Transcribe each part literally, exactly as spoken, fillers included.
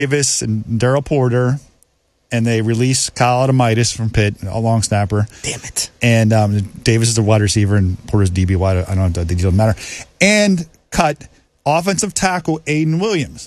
Davis and Daryl Porter, and they release Kyle Adamitis from Pitt, a long snapper. Damn it. And um, Davis is a wide receiver, and Porter's D B wide. I don't know, it doesn't matter. And cut offensive tackle Aiden Williams.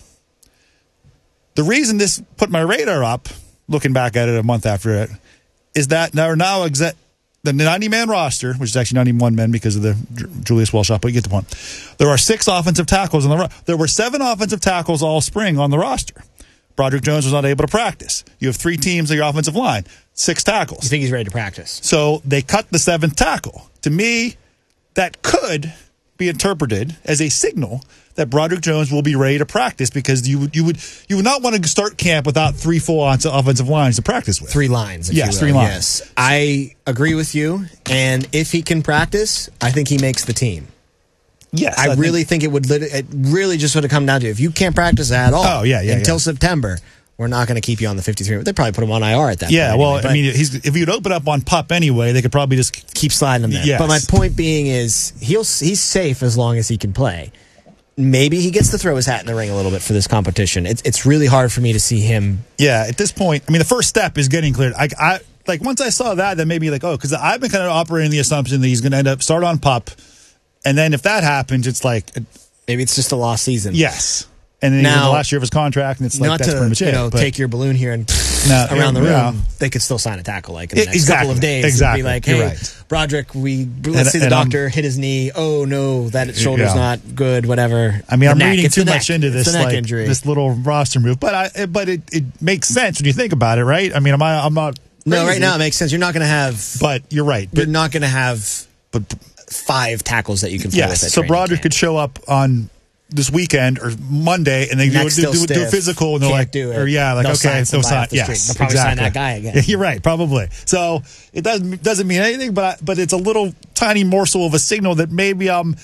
The reason this put my radar up, looking back at it a month after it, is that now now exa- the ninety-man roster, which is actually ninety-one men because of the Julius Wellshot, but you get the point. There are six offensive tackles on the roster. There were seven offensive tackles all spring on the roster. Broderick Jones was not able to practice. You have three teams on your offensive line, six tackles. You think he's ready to practice? So they cut the seventh tackle. To me, that could be interpreted as a signal that Broderick Jones will be ready to practice, because you would you would you would not want to start camp without three full offensive lines to practice with. Three lines. If yes, you will. three lines. Yes, I agree with you. And if he can practice, I think he makes the team. Yes, I, I really think, think it would. It really just would have come down to, if you can't practice at all. Oh yeah, yeah. Until yeah. September. We're not going to keep you on the fifty-three. They probably put him on I R at that yeah, point. Yeah, well, anyway, I mean, he's, if you'd open up on PUP anyway, they could probably just keep sliding him there. Yes. But my point being is, he'll he's safe as long as he can play. Maybe he gets to throw his hat in the ring a little bit for this competition. It's it's really hard for me to see him. Yeah, at this point, I mean, the first step is getting cleared. I, I like once I saw that, then maybe like, oh, because I've been kind of operating the assumption that he's going to end up start on PUP, and then if that happens, it's like maybe it's just a lost season. Yes. And then now, the last year of his contract, and it's like not that's to, pretty much you it. know, but, take your balloon here and no, around the room. Yeah. They could still sign a tackle like in the next exactly, couple of days. Exactly. And be like, hey, right. Broderick, we let's and, see the and doctor I'm, hit his knee. Oh no, that shoulder's yeah. not good. Whatever. I mean, the I'm neck. reading it's too much neck. into this, like injury. this little roster move, but I, but it, it makes sense when you think about it, right? I mean, am I, I'm not. No, crazy, right now it makes sense. You're not going to have. But you're right. You're but, not going to have. But five tackles that you can play yes, with. So Broderick camp. could show up on this weekend or Monday, and they do, do, do, do a physical, and they're Can't like, do it. or yeah, like They'll okay, sign so sign, the yes, They'll probably exactly. sign that guy again. Yeah, you're right, probably. So it doesn't doesn't mean anything, but I, but it's a little tiny morsel of a signal that maybe um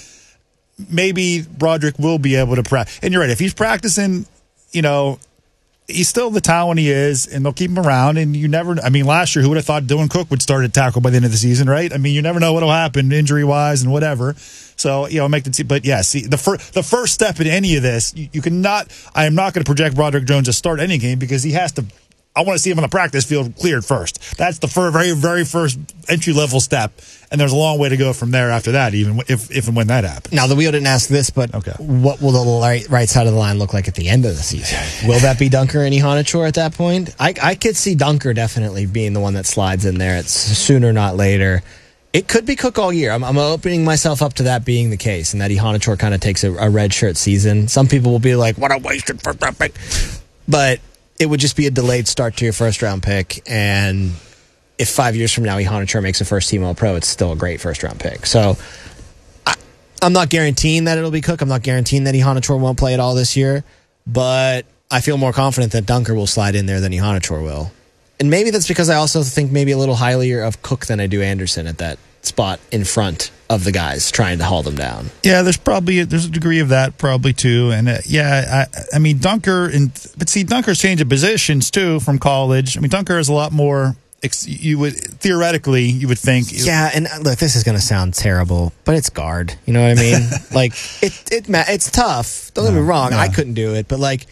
maybe Broderick will be able to practice. And you're right, if he's practicing, you know, he's still the talent he is, and they'll keep him around. And you never, I mean, last year, who would have thought Dylan Cook would start at tackle by the end of the season, right? I mean, you never know what will happen injury wise and whatever. So, you know, make the team. But yeah, see, the, fir- the first step in any of this, you, you cannot, I am not going to project Broderick Jones to start any game, because he has to, I want to see him on the practice field cleared first. That's the fir- very, very first entry level step. And there's a long way to go from there after that, even if, if and when that happens. Now, the wheel didn't ask this, but okay. What will the right, right side of the line look like at the end of the season? Will that be Dunker and Ihanacho at that point? I, I could see Dunker definitely being the one that slides in there. It's sooner, not later. It could be Cook all year. I'm, I'm opening myself up to that being the case, and that Ihanacho kind of takes a, a red shirt season. Some people will be like, what a wasted first round pick. But it would just be a delayed start to your first round pick, and if five years from now Ihanacho makes a first team All Pro, it's still a great first round pick. So I, I'm not guaranteeing that it'll be Cook. I'm not guaranteeing that Ihanacho won't play at all this year, but I feel more confident that Dunker will slide in there than Ihanacho will. And maybe that's because I also think maybe a little highlier of Cook than I do Anderson at that spot in front of the guys trying to haul them down. Yeah, there's probably a, there's a degree of that probably too, and uh, yeah, I I mean Dunker and but see Dunker's changed of positions too from college. I mean Dunker is a lot more. You would theoretically you would think. Yeah, and look, this is going to sound terrible, but it's guard. You know what I mean? like it it it's tough. Don't get no, me wrong. No. I couldn't do it, but like.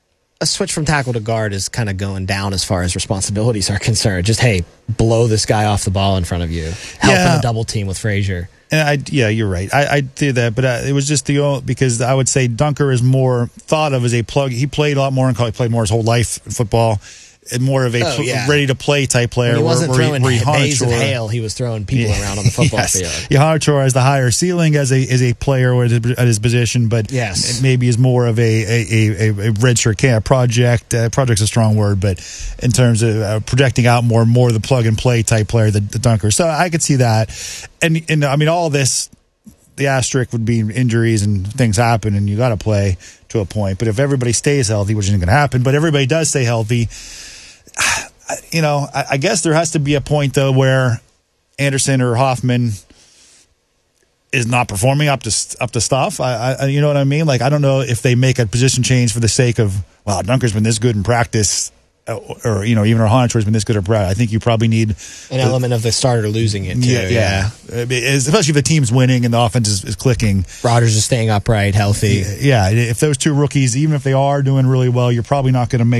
A switch from tackle to guard is kind of going down as far as responsibilities are concerned. Just, hey, blow this guy off the ball in front of you. Help yeah. in a double team with Frazier. And I, yeah, you're right. I, I do that, but uh, it was just the only, because I would say Dunker is more thought of as a plug. He played a lot more in college. He played more his whole life in football. And more of a oh, yeah. ready-to-play type player. When he wasn't where, where throwing he, where bays of hail. He was throwing people yeah. around on the football yes. field. Ihanacho has the higher ceiling as a as a player at his, at his position, but yes. maybe is more of a a, a, a redshirt camp project. Uh, project's a strong word, but in terms of uh, projecting out more, more the plug-and-play type player, the, the Dunker. So I could see that. And, and I mean, all this, the asterisk would be injuries and things happen, and you got to play to a point. But if everybody stays healthy, which isn't going to happen, but everybody does stay healthy, you know, I, I guess there has to be a point, though, where Anderson or Hoffman is not performing up to up to stuff. I, I, you know what I mean? Like, I don't know if they make a position change for the sake of, wow, Dunker's been this good in practice. or you know, even our Honachore's been this good or Brad. I think you probably need an the, element of the starter losing it too. Yeah, yeah. yeah. Especially if the team's winning and the offense is, is clicking. Rodgers is staying upright, healthy. Yeah, if those two rookies, even if they are doing really well, you're probably not going to make